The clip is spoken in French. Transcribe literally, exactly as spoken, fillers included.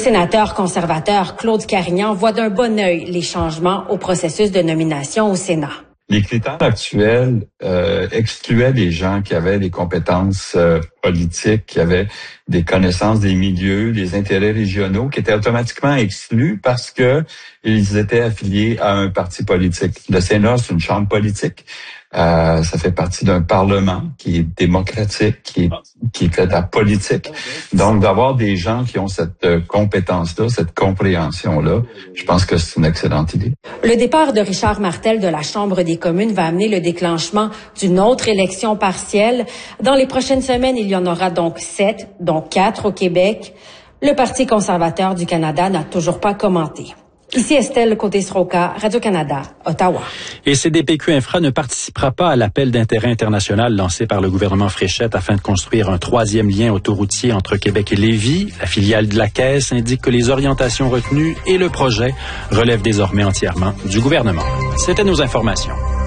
sénateur conservateur Claude Carignan voit d'un bon œil les changements au processus de nomination au Sénat. Les critères actuels euh, excluaient des gens qui avaient des compétences euh, politiques, qui avaient des connaissances des milieux, des intérêts régionaux, qui étaient automatiquement exclus parce que ils étaient affiliés à un parti politique. Le Sénat, c'est une chambre politique. Euh, ça fait partie d'un parlement qui est démocratique, qui est, qui fait de la politique. Donc, d'avoir des gens qui ont cette euh, compétence-là, cette compréhension-là, je pense que c'est une excellente idée. Le départ de Richard Martel de la Chambre des communes va amener le déclenchement d'une autre élection partielle. Dans les prochaines semaines, il y en aura donc sept, dont quatre au Québec. Le Parti conservateur du Canada n'a toujours pas commenté. Ici Estelle Côté-Sroka, Radio-Canada, Ottawa. Et C D P Q Infra ne participera pas à l'appel d'intérêt international lancé par le gouvernement Fréchette afin de construire un troisième lien autoroutier entre Québec et Lévis. La filiale de la Caisse indique que les orientations retenues et le projet relèvent désormais entièrement du gouvernement. C'était nos informations.